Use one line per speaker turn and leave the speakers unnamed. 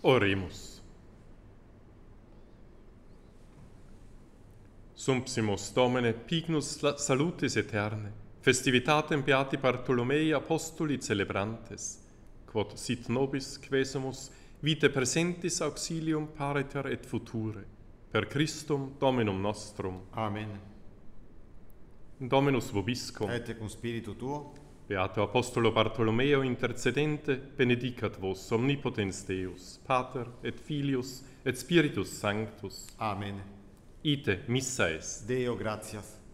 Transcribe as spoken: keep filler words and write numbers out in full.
Oremus. Sumpsimus Domine pignus salutis aeterne, festivitatem beati Bartolomei apostoli celebrantes, quod sit nobis quesumus vitae presentis auxilium pariter et future, per Christum Dominum nostrum.
Amen.
Dominus vobiscum.
Et cum spiritu tuo.
Beato Apostolo Bartolomeo intercedente, benedicat vos omnipotens Deus, Pater et Filius et Spiritus Sanctus.
Amen.
Ite missa est.
Deo gratias.